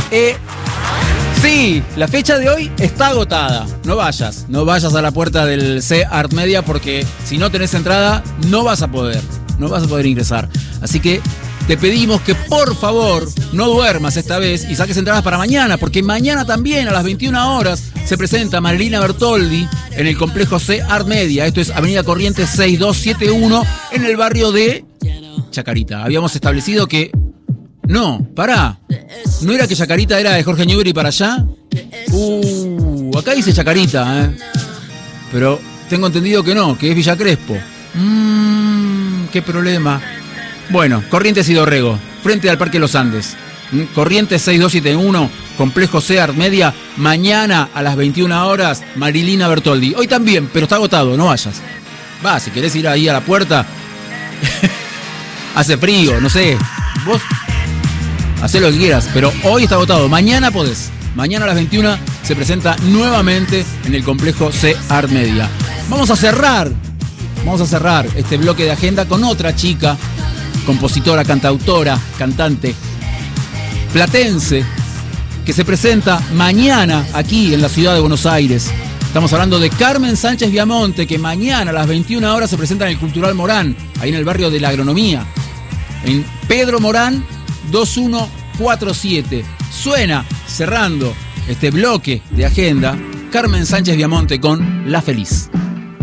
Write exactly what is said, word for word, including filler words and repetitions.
Eh, sí, la fecha de hoy está agotada. No vayas, no vayas a la puerta del C Art Media porque si no tenés entrada no vas a poder, no vas a poder ingresar. Así que te pedimos que por favor no duermas esta vez y saques entradas para mañana, porque mañana también a las veintiuna horas se presenta Marilina Bertoldi en el complejo C Art Media. Esto es Avenida Corrientes seis dos siete uno en el barrio de Chacarita. Habíamos establecido que... No, pará. ¿No era que Chacarita era de Jorge Newbery para allá? Uh, acá dice Chacarita, ¿eh? Pero tengo entendido que no, que es Villa Crespo. Mmm, qué problema. Bueno, Corrientes y Dorrego, frente al Parque Los Andes. Corrientes seis dos siete uno, complejo C Art Media. Mañana a las veintiuna horas, Marilina Bertoldi. Hoy también, pero está agotado, no vayas. Va, si querés ir ahí a la puerta. Hace frío, no sé. Vos hacé lo que quieras, pero hoy está agotado. Mañana podés. Mañana a las veintiuna se presenta nuevamente en el complejo C Art Media. Vamos a cerrar, vamos a cerrar este bloque de agenda con otra chica, compositora, cantautora, cantante platense, que se presenta mañana aquí en la ciudad de Buenos Aires. Estamos hablando de Carmen Sánchez Viamonte, que mañana a las veintiuna horas se presenta en el Cultural Morán, ahí en el barrio de la Agronomía, en Pedro Morán dos uno cuatro siete. Suena, cerrando este bloque de agenda, Carmen Sánchez Viamonte con La Feliz.